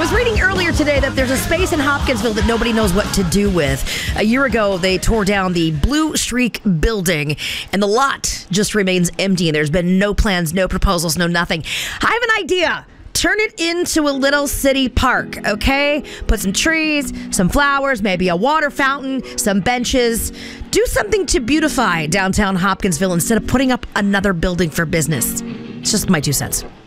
was reading earlier today that there's a space in Hopkinsville that nobody knows what to do with. A year ago, they tore down the Blue Streak building, and the lot just remains empty. There's been no plans, no proposals, no nothing. I have an idea. Turn it into a little city park, okay? Put some trees, some flowers, maybe a water fountain, some benches. Do something to beautify downtown Hopkinsville instead of putting up another building for business. It's just my 2 cents.